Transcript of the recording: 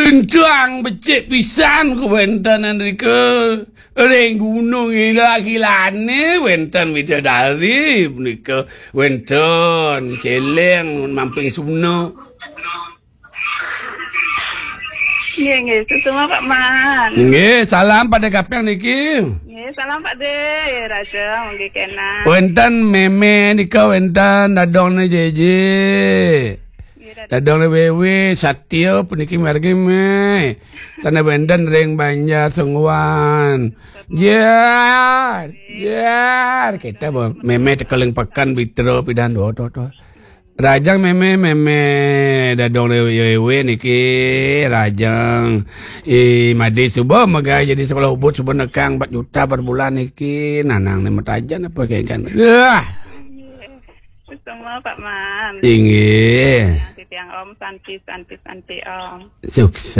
Tuang becik pisan ku wenten nrika. Ring gunung ila kilane wenten widadari menika wenten celeng mamping Sumno. Nggih, semua Pak Man. Nggih, salam pada kaping niki. Nggih, salam Pak De, Raja mungkin kena. Wenten meme nika wenten dadone jeje. Dadone wewe Satya puniki margi me. Tana wenten ring Banjar Sungguan. Jar. Kita meme tekeleng pekan bitro pidan do. Rajang meme dadong lewe niki rajang madi subuh maga jadi sekolah ubud subuh nekang 4 juta per bulan niki nanang ne metajan apa kayak kan Semua Pak Man. Inggih Tiang Om santi Om. sukses.